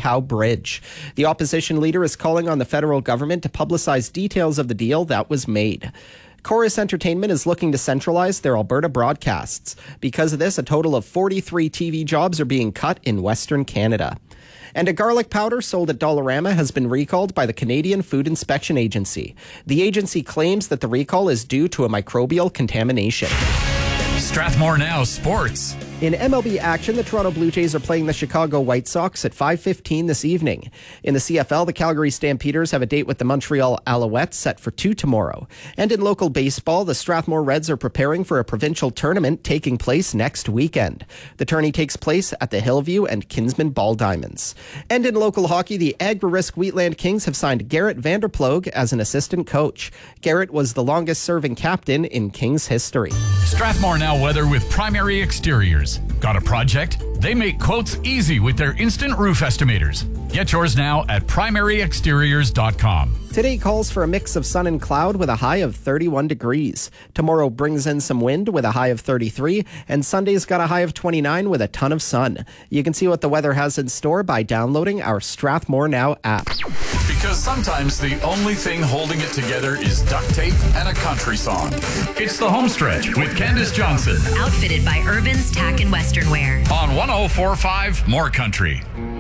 Howe Bridge. The opposition leader is calling on the federal government to publicize details of the deal that was made. Chorus Entertainment is looking to centralize their Alberta broadcasts. Because of this, a total of 43 TV jobs are being cut in Western Canada. And a garlic powder sold at Dollarama has been recalled by the Canadian Food Inspection Agency. The agency claims that the recall is due to a microbial contamination. Strathmore Now Sports. In MLB action, the Toronto Blue Jays are playing the Chicago White Sox at 5:15 this evening. In the CFL, the Calgary Stampeders have a date with the Montreal Alouettes set for 2 tomorrow. And in local baseball, the Strathmore Reds are preparing for a provincial tournament taking place next weekend. The tourney takes place at the Hillview and Kinsman Ball Diamonds. And in local hockey, the Agri-Risk Wheatland Kings have signed Garrett Vanderploeg as an assistant coach. Garrett was the longest-serving captain in Kings history. Strathmore Now weather with Primary Exteriors. Got a project? They make quotes easy with their instant roof estimators. Get yours now at primaryexteriors.com. Today calls for a mix of sun and cloud with a high of 31 degrees. Tomorrow brings in some wind with a high of 33, and Sunday's got a high of 29 with a ton of sun. You can see what the weather has in store by downloading our Strathmore Now app. Because sometimes the only thing holding it together is duct tape and a country song. It's the home stretch with Candace Johnson. Outfitted by Urban's Tack and Western Wear. On 104.5 More Country.